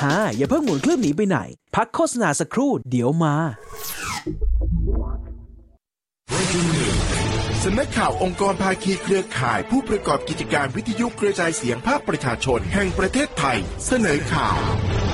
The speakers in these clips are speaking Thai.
อย่าเพิ่งหมุนเครื่องหนีไปไหนพักโฆษณาสักครู่เดี๋ยวมาสำนักข่าวองค์กรภาคีเครือข่ายผู้ประกอบกิจการวิทยุกระจายเสียงภาคประชาชนแห่งประเทศไทยเสนอข่าว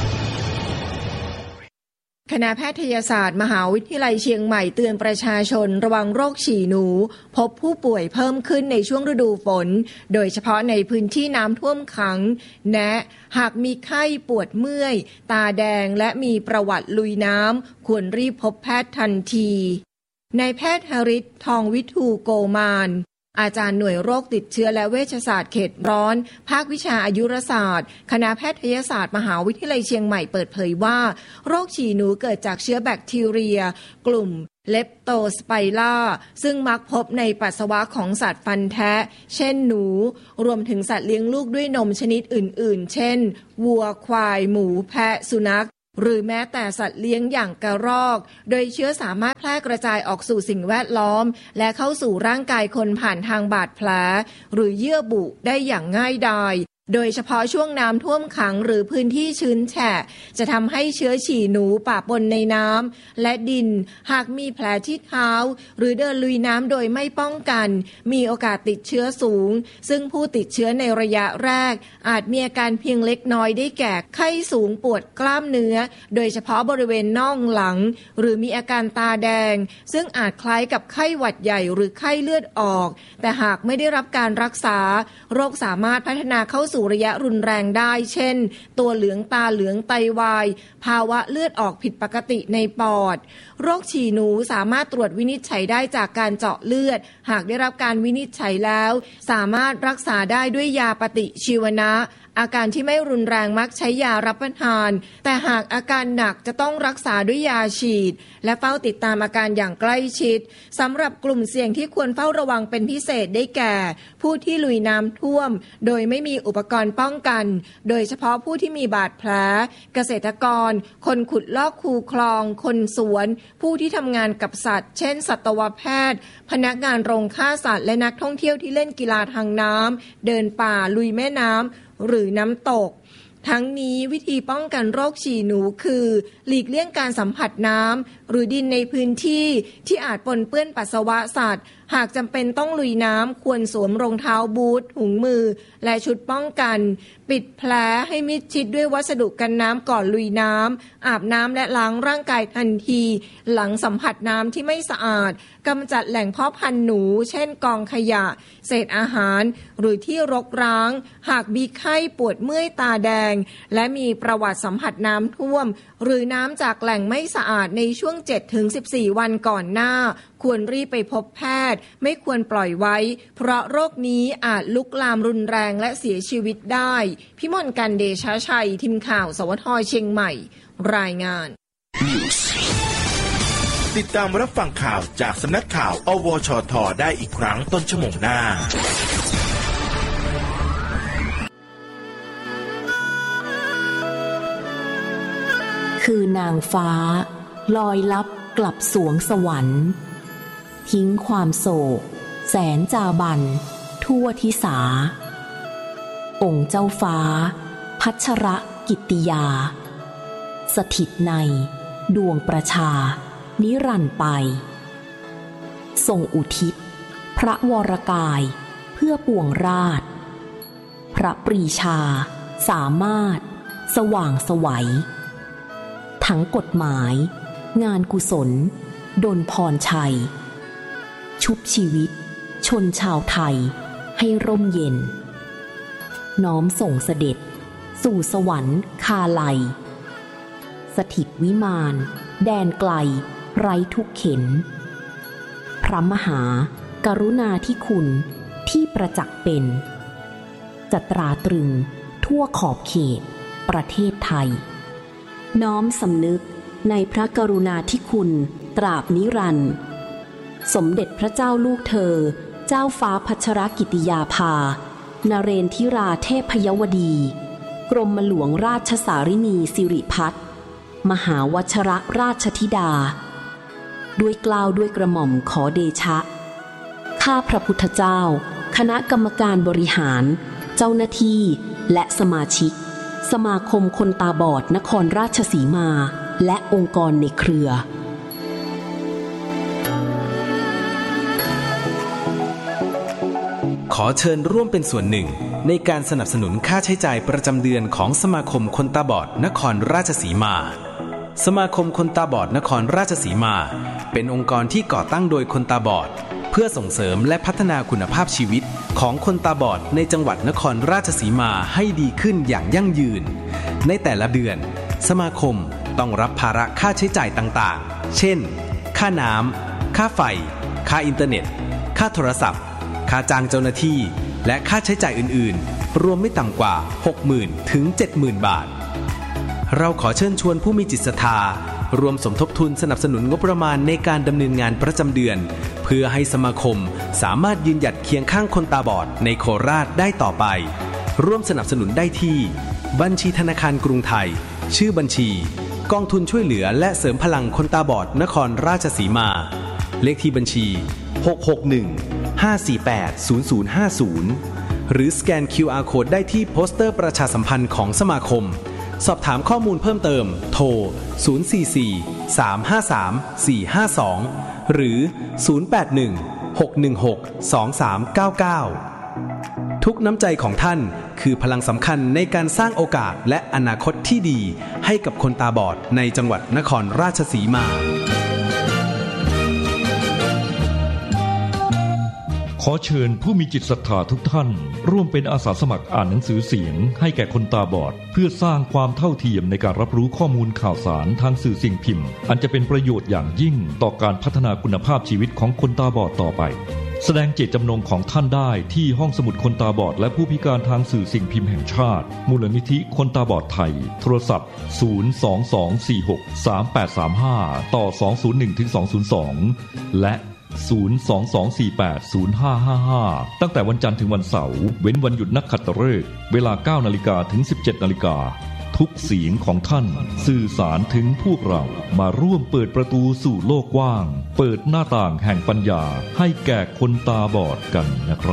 คณะแพทยศาสตร์มหาวิทยาลัยเชียงใหม่เตือนประชาชนระวังโรคฉี่หนูพบผู้ป่วยเพิ่มขึ้นในช่วงฤดูฝนโดยเฉพาะในพื้นที่น้ำท่วมขังแนะหากมีไข้ปวดเมื่อยตาแดงและมีประวัติลุยน้ำควรรีบพบแพทย์ทันทีนายแพทย์หฤทธิ์ทองวิทูโกมานอาจารย์หน่วยโรคติดเชื้อและเวชศาสตร์เขตร้อนภาควิชาอายุรศาสตร์คณะแพทยศาสตร์มหาวิทยาลัยเชียงใหม่เปิดเผยว่าโรคฉี่หนูเกิดจากเชื้อแบคทีเรียกลุ่มเลปโตสไปร่าซึ่งมักพบในปัสสาวะของสัตว์ฟันแทะเช่นหนูรวมถึงสัตว์เลี้ยงลูกด้วยนมชนิดอื่นๆเช่นวัวควายหมูแพะสุนัขหรือแม้แต่สัตว์เลี้ยงอย่างกระรอกโดยเชื้อสามารถแพร่กระจายออกสู่สิ่งแวดล้อมและเข้าสู่ร่างกายคนผ่านทางบาดแผลหรือเยื่อบุได้อย่างง่ายดายโดยเฉพาะช่วงน้ำท่วมขังหรือพื้นที่ชื้นแฉะจะทำให้เชื้อฉี่หนูปะปนในน้ำและดินหากมีแผลที่เท้าหรือเดินลุยน้ำโดยไม่ป้องกันมีโอกาสติดเชื้อสูงซึ่งผู้ติดเชื้อในระยะแรกอาจมีอาการเพียงเล็กน้อยได้แก่ไข้สูงปวดกล้ามเนื้อโดยเฉพาะบริเวณน่องหลังหรือมีอาการตาแดงซึ่งอาจคล้ายกับไข้หวัดใหญ่หรือไข้เลือดออกแต่หากไม่ได้รับการรักษาโรคสามารถพัฒนาเข้าสู่ระยะรุนแรงได้เช่นตัวเหลืองตาเหลืองไตวายภาวะเลือดออกผิดปกติในปอดโรคฉี่หนูสามารถตรวจวินิจฉัยได้จากการเจาะเลือดหากได้รับการวินิจฉัยแล้วสามารถรักษาได้ด้วยยาปฏิชีวนะอาการที่ไม่รุนแรงมักใช้ยารับประทานแต่หากอาการหนักจะต้องรักษาด้วยยาฉีดและเฝ้าติดตามอาการอย่างใกล้ชิดสำหรับกลุ่มเสี่ยงที่ควรเฝ้าระวังเป็นพิเศษได้แก่ผู้ที่ลุยน้ำท่วมโดยไม่มีอุปกรณ์ป้องกันโดยเฉพาะผู้ที่มีบาดแผลเกษตรกรคนขุดลอกคูคลองคนสวนผู้ที่ทำงานกับสัตว์เช่นสัตวแพทย์พนักงานโรงฆ่าสัตว์และนักท่องเที่ยวที่เล่นกีฬาทางน้ำเดินป่าลุยแม่น้ำหรือน้ำตกทั้งนี้วิธีป้องกันโรคฉี่หนูคือหลีกเลี่ยงการสัมผัสน้ำหรือดินในพื้นที่ที่อาจปนเปื้อนปัสสาวะสัตว์หากจำเป็นต้องลุยน้ำควรสวมรองเท้าบูทถุงมือและชุดป้องกันปิดแผลให้มิดชิดด้วยวัสดุกันน้ำก่อนลุยน้ำอาบน้ำและล้างร่างกายทันทีหลังสัมผัสน้ำที่ไม่สะอาดกำจัดแหล่งเพาะพันธุ์หนูเช่นกองขยะเศษอาหารหรือที่รกร้างหากมีไข้ปวดเมื่อยตาแดงและมีประวัติสัมผัสน้ำท่วมหรือน้ำจากแหล่งไม่สะอาดในช่วง 7-14 วันก่อนหน้าควรรีบไปพบแพทย์ไม่ควรปล่อยไว้เพราะโรคนี้อาจลุกลามรุนแรงและเสียชีวิตได้พิมลกันเดชชัยทีมข่าวสวทเชียงใหม่รายงานติดตามรับฟังข่าวจากสำนักข่าวอวชทได้อีกครั้งต้นชั่วโมงหน้าคือนางฟ้าลอยลับกลับสวงสวรรค์ทิ้งความโศกแสนจาบันทั่วทิสาองค์เจ้าฟ้าพัชรกิตติยาสถิตในดวงประชานิรันดร์ไปทรงอุทิศพระวรกายเพื่อปวงราชพระปรีชาสามารถสว่างไสวทั้งกฎหมายงานกุศลดลพรชัยชุบชีวิตชนชาวไทยให้ร่มเย็นน้อมส่งเสด็จสู่สวรรค์คาลัยสถิตวิมานแดนไกลไร้ทุกเข็ญพระมหากรุณาธิคุณที่ประจักษ์เป็นจะตราตรึงทั่วขอบเขตประเทศไทยน้อมสำนึกในพระกรุณาธิคุณตราบนิรันดร์สมเด็จพระเจ้าลูกเธอเจ้าฟ้าพัชรกิติยาภานเรนทิราเทพยวดีกรมหลวงราชสารินีสิริพัฒน์มหาวชรราชธิดาด้วยเกล้าด้วยกระหม่อมขอเดชะข้าพระพุทธเจ้าคณะกรรมการบริหารเจ้าหน้าที่และสมาชิกสมาคมคนตาบอดนครราชสีมาและองค์กรในเครือขอเชิญร่วมเป็นส่วนหนึ่งในการสนับสนุนค่าใช้จ่ายประจำเดือนของสมาคมคนตาบอดนครราชสีมาสมาคมคนตาบอดนครราชสีมาเป็นองค์กรที่ก่อตั้งโดยคนตาบอดเพื่อส่งเสริมและพัฒนาคุณภาพชีวิตของคนตาบอดในจังหวัดนครราชสีมาให้ดีขึ้นอย่างยั่งยืนในแต่ละเดือนสมาคมต้องรับภาระค่าใช้จ่ายต่างๆเช่นค่าน้ำค่าไฟค่าอินเทอร์เน็ตค่าโทรศัพท์ค่าจ้างเจ้าหน้าที่และค่าใช้จ่ายอื่นๆรวมไม่ต่ำกว่า 60,000 ถึง 70,000 บาทเราขอเชิญชวนผู้มีจิตศรัทธารวมสมทบทุนสนับสนุนงบประมาณในการดำเนินงานประจำเดือนเพื่อให้สมาคมสามารถยืนหยัดเคียงข้างคนตาบอดในโคราชได้ต่อไปร่วมสนับสนุนได้ที่บัญชีธนาคารกรุงไทยชื่อบัญชีกองทุนช่วยเหลือและเสริมพลังคนตาบอดนครราชสีมาเลขที่บัญชี661-548-0050หรือสแกน QR Code ได้ที่โปสเตอร์ประชาสัมพันธ์ของสมาคมสอบถามข้อมูลเพิ่มเติมโทร044-353-452หรือ081-616-2399ทุกน้ำใจของท่านคือพลังสำคัญในการสร้างโอกาสและอนาคตที่ดีให้กับคนตาบอดในจังหวัดนครราชสีมาขอเชิญผู้มีจิตศรัทธาทุกท่านร่วมเป็นอาสาสมัครอ่านหนังสือเสียงให้แก่คนตาบอดเพื่อสร้างความเท่าเทียมในการรับรู้ข้อมูลข่าวสารทางสื่อสิ่งพิมพ์อันจะเป็นประโยชน์อย่างยิ่งต่อการพัฒนาคุณภาพชีวิตของคนตาบอดต่อไปแสดงเจตจำนงของท่านได้ที่ห้องสมุดคนตาบอดและผู้พิการทางสื่อสิ่งพิมพ์แห่งชาติมูลนิธิคนตาบอดไทยโทรศัพท์022463835ต่อ201-202และ022480555ตั้งแต่วันจันทร์ถึงวันเสาร์เว้นวันหยุดนักขัตฤกษ์เวลา 9:00 นถึง 17:00 นทุกเสียงของท่านสื่อสารถึงพวกเรามาร่วมเปิดประตูสู่โลกกว้างเปิดหน้าต่างแห่งปัญญาให้แก่คนตาบอดกันนะครับ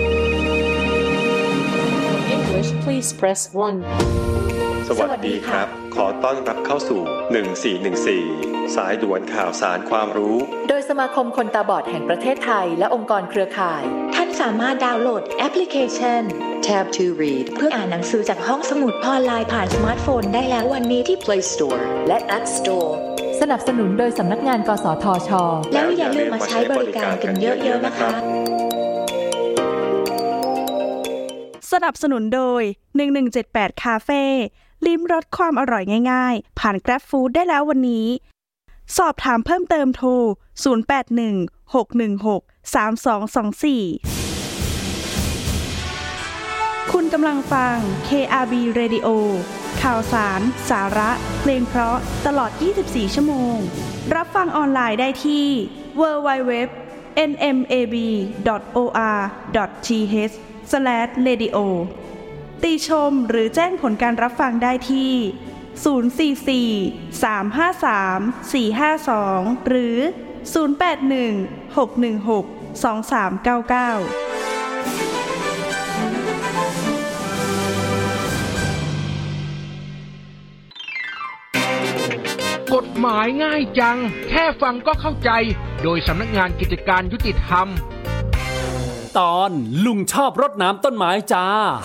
English please press 1 สวัสดีครับขอต้อนรับเข้าสู่1414สายด่วนข่าวสารความรู้โดยสมาคมคนตาบอดแห่งประเทศไทยและองค์กรเครือข่ายท่านสามารถดาวน์โหลดแอปพลิเคชัน Tab to Read เพื่ออ่านหนังสือจากห้องสมุดออนไลน์ผ่านสมาร์ทโฟนได้แล้ววันนี้ที่ Play Store และ App Store สนับสนุนโดยสำนักงานกสทช.แล้วอย่าลืมมาใช้บริการกันเยอะๆนะคะสนับสนุนโดย1178คาเฟ่ลิ้มรสความอร่อยง่ายๆผ่าน Grab Food ได้แล้ววันนี้สอบถามเพิ่มเติมโทร0816163224คุณกำลังฟัง KRB Radio ข่าวสารสาระเพลงเพราะตลอด24ชั่วโมงรับฟังออนไลน์ได้ที่ www.nmab.or.th/radio ติชมหรือแจ้งผลการรับฟังได้ที่044-353-452หรือ081-616-2399 กฎหมายง่ายจังแค่ฟังก็เข้าใจโดยสำนักงานกิจการยุติธรรมตอนลุงชอบรดน้ำต้นไม้จ้า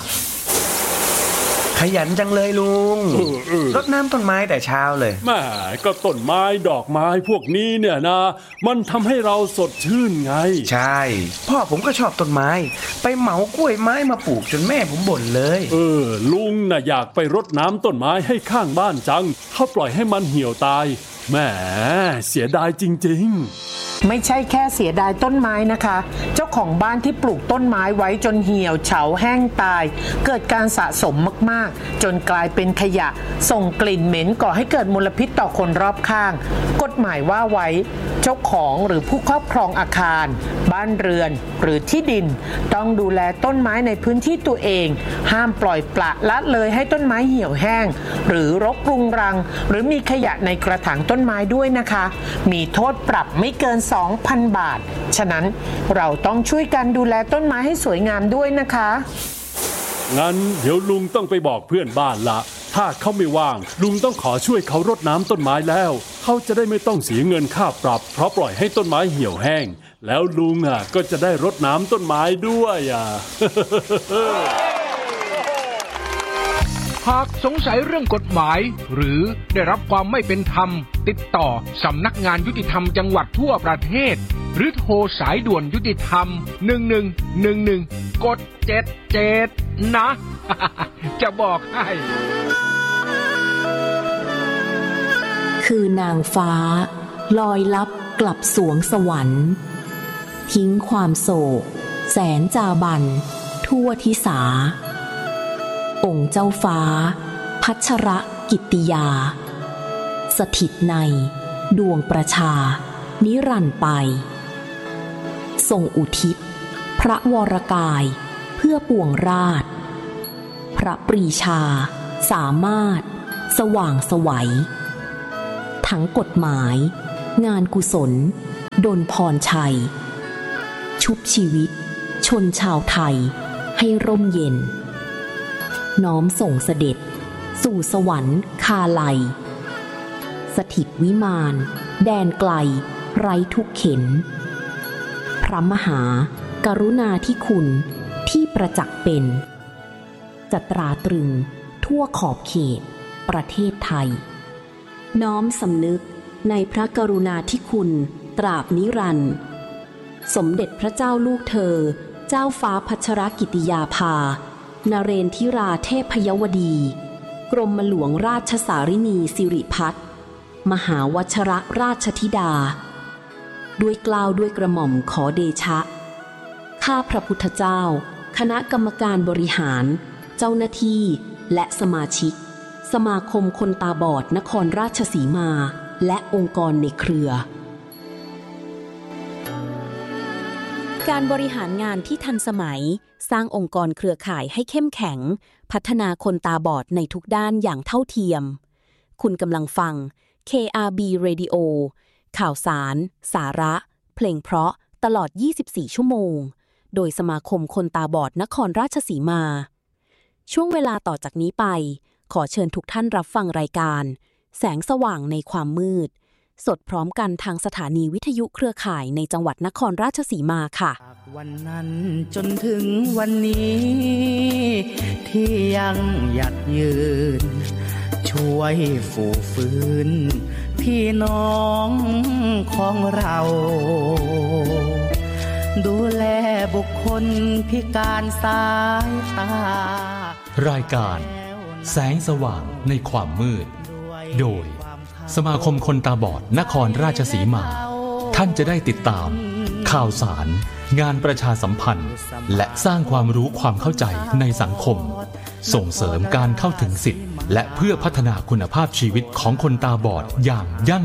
ขยันจังเลยลุงรดน้ำต้นไม้แต่เช้าเลยแม่ก็ต้นไม้ดอกไม้พวกนี้เนี่ยนะมันทำให้เราสดชื่นไงใช่พ่อผมก็ชอบต้นไม้ไปเหมากล้วยไม้มาปลูกจนแม่ผมบ่นเลยลุงน่ะอยากไปรดน้ำต้นไม้ให้ข้างบ้านจังเขาปล่อยให้มันเหี่ยวตายแหมเสียดายจริงๆไม่ใช่แค่เสียดายต้นไม้นะคะเจ้าของบ้านที่ปลูกต้นไม้ไว้จนเหี่ยวเฉาแห้งตายเกิดการสะสมมากๆจนกลายเป็นขยะส่งกลิ่นเหม็นก่อให้เกิดมลพิษต่อคนรอบข้างกฎหมายว่าไว้เจ้าของหรือผู้ครอบครองอาคารบ้านเรือนหรือที่ดินต้องดูแลต้นไม้ในพื้นที่ตัวเองห้ามปล่อยปละละเลยให้ต้นไม้เหี่ยวแห้งหรือรกรุงรังหรือมีขยะในกระถางต้นไม้ด้วยนะคะมีโทษปรับไม่เกิน 2,000 บาทฉะนั้นเราต้องช่วยกันดูแลต้นไม้ให้สวยงามด้วยนะคะงั้นเดี๋ยวลุงต้องไปบอกเพื่อนบ้านละถ้าเขาไม่ว่างลุงต้องขอช่วยเขารดน้ำต้นไม้แล้วเขาจะได้ไม่ต้องเสียเงินค่าปรับเพราะปล่อยให้ต้นไม้เหี่ยวแห้งแล้วลุงก็จะได้รดน้ำต้นไม้ด้วยหากสงสัยเรื่องกฎหมายหรือได้รับความไม่เป็นธรรมติดต่อสำนักงานยุติธรรมจังหวัดทั่วประเทศหรือโทรสายด่วนยุติธรรม1111กด77นะจะบอกให้คือนางฟ้าลอยลับกลับสวงสวรรค์ทิ้งความโศกแสนจาบันทั่วทิสาองค์เจ้าฟ้าพัชรกิตติยาสถิตในดวงประชานิรันดร์ไปทรงอุทิศพระวรกายเพื่อปวงราชพระปรีชาสามารถสว่างไสวทั้งกฎหมายงานกุศลดลพรชัยชุบชีวิตชนชาวไทยให้ร่มเย็นน้อมส่งเสด็จสู่สวรรค์คาไลสถิตวิมานแดนไกลไร้ทุกเข็ญพระมหากรุณาธิคุณที่ประจักษ์เป็นจะตราตรึงทั่วขอบเขตประเทศไทยน้อมสำนึกในพระกรุณาธิคุณตราบนิรันดร์สมเด็จพระเจ้าลูกเธอเจ้าฟ้าพัชรกิติยาภานเรนทิราเทพยวดีกรมหลวงราชสารินีสิริพัฒน์มหาวชรราชธิดาด้วยเกล้าด้วยกระหม่อมขอเดชะข้าพระพุทธเจ้าคณะกรรมการบริหารเจ้าหน้าที่และสมาชิกสมาคมคนตาบอดนครราชสีมาและองค์กรในเครือการบริหารงานที่ทันสมัยสร้างองค์กรเครือข่ายให้เข้มแข็งพัฒนาคนตาบอดในทุกด้านอย่างเท่าเทียมคุณกำลังฟัง KRB Radio ข่าวสารสาระเพลงเพราะตลอด24ชั่วโมงโดยสมาคมคนตาบอดนครราชสีมาช่วงเวลาต่อจากนี้ไปขอเชิญทุกท่านรับฟังรายการแสงสว่างในความมืดสดพร้อมกันทางสถานีวิทยุเครือข่ายในจังหวัดนครราชสีมาค่ะวันนั้นจนถึงวันนี้ที่ยังหยัดยืนช่วยฟูฟื้นพี่น้องของเราดูแลบุคคลพิการสายตารายการแสงสว่างในความมืดโดยสมาคมคนตาบอดนครราชสีมาท่านจะได้ติดตามข่าวสารงานประชาสัมพันธ์และสร้างความรู้ความเข้าใจในสังคมส่งเสริมการเข้าถึงสิทธิและเพื่อพัฒนาคุณภาพชีวิตของคนตาบอดอย่างยั่ง